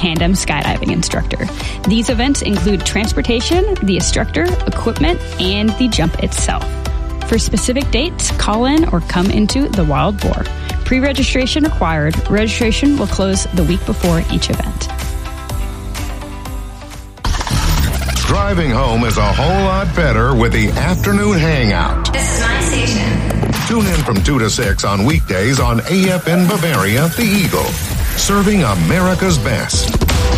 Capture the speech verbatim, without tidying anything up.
tandem skydiving instructor. These events include transportation, the instructor, equipment, and the jump itself. For specific dates, call in or come into the Wild Boar. Pre-registration required. Registration will close the week before each event. Driving home is a whole lot better with the Afternoon Hangout. This is my station. Tune in from two to six on weekdays on A F N Bavaria, The Eagle. Serving America's best.